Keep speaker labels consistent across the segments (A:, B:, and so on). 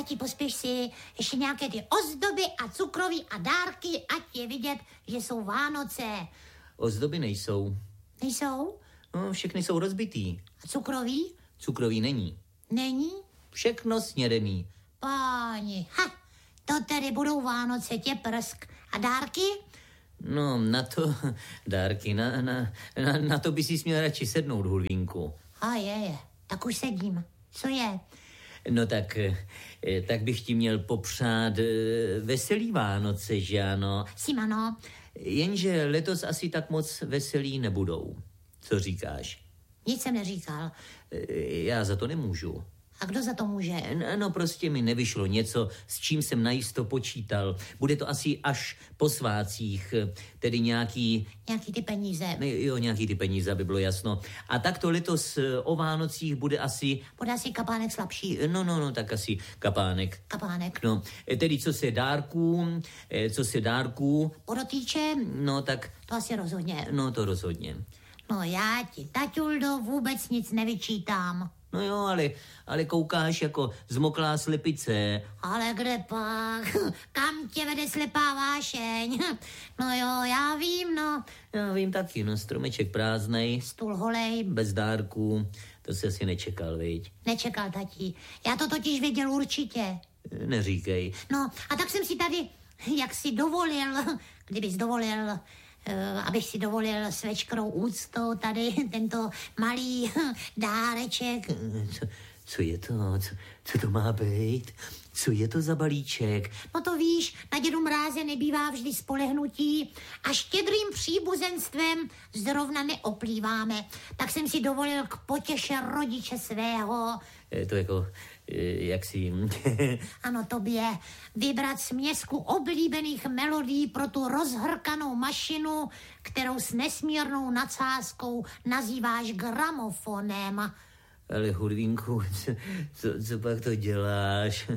A: tati, pospěš si, ještě nějaké ty ozdoby a cukroví a dárky, ať je vidět, že jsou Vánoce.
B: Ozdoby nejsou.
A: Nejsou?
B: No, všechny jsou rozbitý.
A: A cukroví?
B: Cukroví není.
A: Není?
B: Všechno snědený.
A: Páni, to tedy budou Vánoce, tě prsk. A dárky?
B: No, na to dárky, na to by si směl radši sednout, Hulvínku.
A: A je, tak už sedím. Co je?
B: No tak bych ti měl popřát veselý Vánoce, že ano?
A: Simano.
B: Jenže letos asi tak moc veselý nebudou. Co říkáš?
A: Nic jsem neříkal.
B: Já za to nemůžu.
A: A kdo za to může?
B: No prostě mi nevyšlo něco, s čím jsem najisto počítal. Bude to asi až po svácích, tedy nějaký...
A: Nějaký ty peníze.
B: Jo, nějaký ty peníze, aby bylo jasno. A tak to letos o Vánocích bude asi...
A: Bude asi kapánek slabší.
B: No, tak asi kapánek.
A: Kapánek.
B: No, tedy co se dárků...
A: Podotýče?
B: No, tak...
A: To asi rozhodně.
B: No, to rozhodně.
A: No já ti, taťuldo, vůbec nic nevyčítám.
B: No jo, ale koukáš jako zmoklá slepice.
A: Ale kde pak? Kam tě vede slepá vášeň? No jo, já vím, no.
B: Já vím taky, no, stromeček prázdnej.
A: Stůl holej.
B: Bez dárků, to si asi nečekal, viď?
A: Nečekal, tati. Já to totiž věděl určitě.
B: Neříkej.
A: No, a tak jsem si tady, jak si dovolil, kdybys dovolil... abych si dovolil s veškerou úctou tady tento malý dáreček.
B: Co je to? Co to má být? Co je to za balíček?
A: No to víš, na dědu Mráze nebývá vždy spolehnutí a štědrým příbuzenstvem zrovna neoplýváme. Tak jsem si dovolil k potěše rodiče svého.
B: To jako, jak si...
A: Ano, tobě. Vybrat směsku oblíbených melodií pro tu rozhrkanou mašinu, kterou s nesmírnou nadsázkou nazýváš gramofonem.
B: Ale Hurvínku, co pak to děláš?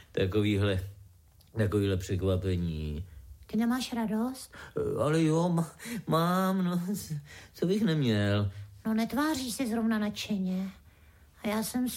B: Takovýhle překvapení.
A: Ty nemáš radost?
B: Ale jo, mám, no, co bych neměl.
A: No netváří se zrovna nadšeně. A já jsem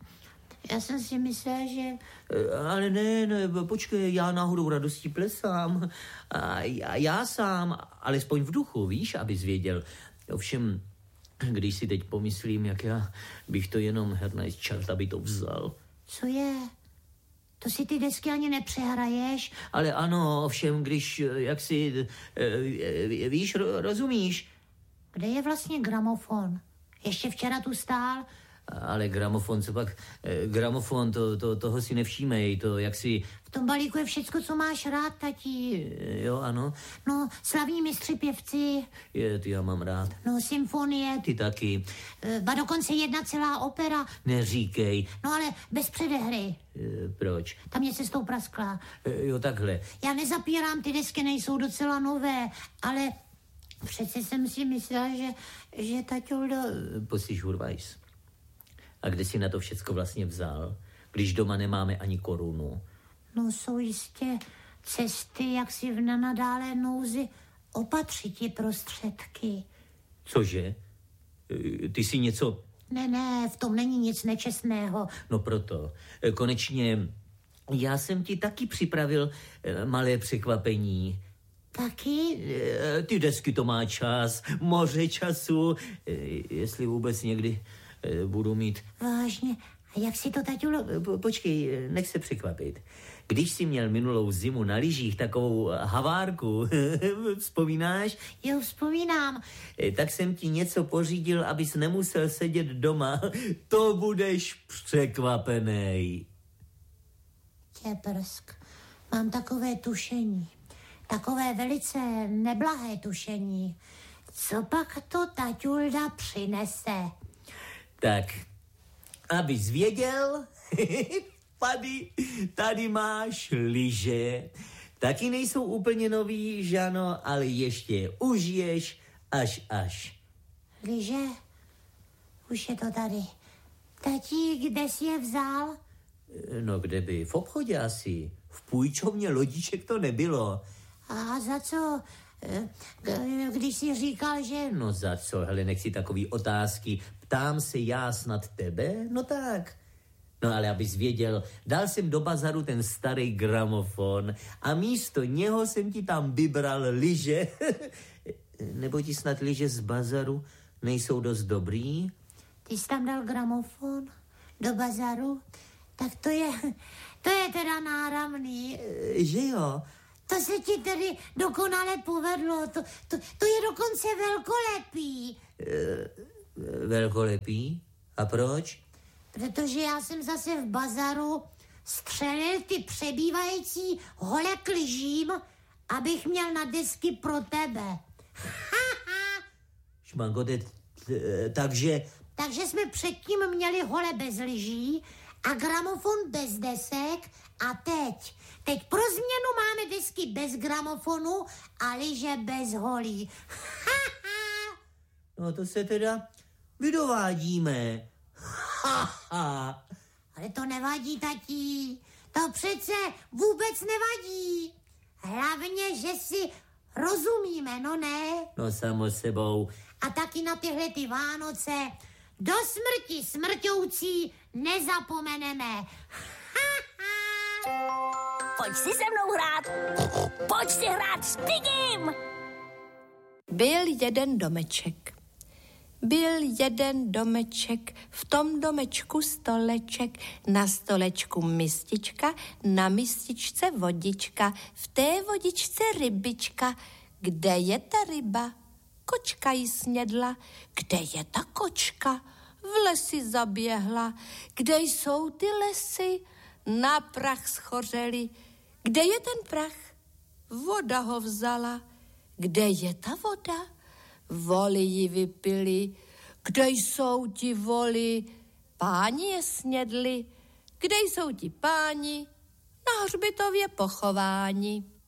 A: si myslel, že...
B: Ale ne, počkej, já náhodou radostí plesám. A já sám, alespoň v duchu, víš, abys věděl. Ovšem, když si teď pomyslím, jak já bych to jenom hernaj čert, aby to vzal.
A: Co je? To si ty desky ani nepřehraješ?
B: Ale ano, ovšem, když, jak si, víš, rozumíš?
A: Kde je vlastně gramofon? Ještě včera tu stál?
B: Ale gramofon, co pak? Gramofon, toho si nevšímej, to jak si...
A: V tom balíku je všecko, co máš rád, tati.
B: Jo, ano.
A: No, slavní mistři pěvci.
B: Ty já mám rád.
A: No, symfonie.
B: Ty taky.
A: Ba dokonce jedna celá opera.
B: Neříkej.
A: No, ale bez předehry.
B: Proč?
A: Tam je cestou praskla.
B: Jo, takhle.
A: Já nezapírám, ty desky nejsou docela nové, ale přece jsem si myslela, že taťuldo...
B: Poslyš, Hurvajs. A kde si na to všecko vlastně vzal, když doma nemáme ani korunu?
A: No jsou jistě cesty, jak si v nenadálé nouzi opatřit ti prostředky.
B: Cože? Ty si něco...
A: Ne, v tom není nic nečestného.
B: No proto. Konečně já jsem ti taky připravil malé překvapení.
A: Taky?
B: Ty desky to má čas, moře času, jestli vůbec někdy... budu mít...
A: Vážně? A jak si to, taťulo...
B: Počkej, nech se překvapit. Když jsi měl minulou zimu na lyžích takovou havárku, vzpomínáš?
A: Jo, vzpomínám.
B: Tak jsem ti něco pořídil, abys nemusel sedět doma. To budeš překvapenej.
A: Tě prsk. Mám takové tušení. Takové velice neblahé tušení. Co pak to taťulda přinese?
B: Tak, abys věděl, tady máš lyže. Taky nejsou úplně nový, žano, ale ještě užiješ až.
A: Lyže? Už je to tady. Tati, kde jsi je vzal?
B: No kde by? V obchodě asi. V půjčovně lodiček to nebylo.
A: A za co? Když jsi říkal, že...
B: No za co? Hele, nech si takový otázky. Ptám se já snad tebe? No tak. No ale abys věděl, dal jsem do bazaru ten starý gramofon a místo něho jsem ti tam vybral lyže. Nebo ti snad lyže z bazaru nejsou dost dobrý?
A: Ty jsi tam dal gramofon do bazaru? Tak to je teda náramný.
B: Že jo?
A: To se ti tedy dokonale povedlo. To je dokonce velkolepý.
B: Velkolepý? A proč?
A: Protože já jsem zase v bazaru střelil ty přebývající hole k lyžím, abych měl na desky pro tebe.
B: Šmankote, takže...
A: Takže jsme předtím měli hole bez lyží a gramofon bez desek a teď pro změnu máme desky bez gramofonu a lyže bez holí.
B: No to se teda vydovádíme.
A: Ale to nevadí, tatí. To přece vůbec nevadí. Hlavně, že si rozumíme, no ne?
B: No samo sebou.
A: A taky na tyhle ty Vánoce do smrti smrťoucí nezapomeneme.
C: Pojď si se mnou hrát. Pojď si hrát s Pigim.
D: Byl jeden domeček. Byl jeden domeček, v tom domečku stoleček, na stolečku mistička, na mističce vodička, v té vodičce rybička. Kde je ta ryba? Kočka ji snědla. Kde je ta kočka? V lesi zaběhla. Kde jsou ty lesy? Na prach schořeli. Kde je ten prach? Voda ho vzala. Kde je ta voda? Voli ji vypili. Kde jsou ti voli? Páni je snědli. Kde jsou ti páni? Na hřbitově pochováni.